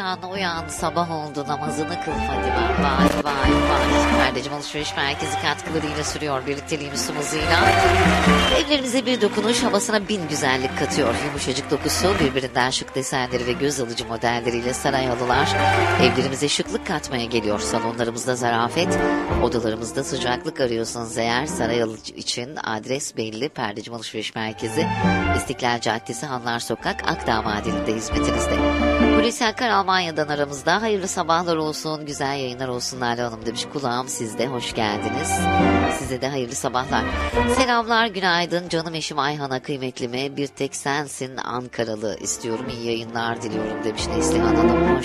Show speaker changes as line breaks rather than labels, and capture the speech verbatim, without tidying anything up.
uyan uyan sabah oldu namazını kıl Fadime. Vay vay vay. Perdeciğim Alışveriş Merkezi katkılarıyla sürüyor birlikteliğimiz sumuzuyla. Evlerimize bir dokunuş havasına bin güzellik katıyor. Yumuşacık dokusu birbirinden şık desenleri ve göz alıcı modelleriyle Sarayhalılar evlerimize şıklık katmaya geliyor. Salonlarımızda zarafet, odalarımızda sıcaklık arıyorsanız eğer Sarayhalı için adres belli. Perdeciğim Alışveriş Merkezi İstiklal Caddesi Hanlar Sokak Akdağ Madeni'nde hizmetinizde. Hulusi Akar Almanya'dan aramızda. Hayırlı sabahlar olsun, güzel yayınlar olsun Lale Hanım demiş. Kulağım sizde, hoş geldiniz. Size de hayırlı sabahlar. Selamlar, günaydın canım eşim Ayhan'a, kıymetlime bir tek sensin Ankaralı istiyorum. İyi yayınlar diliyorum demiş Neslihan Hanım. Hoş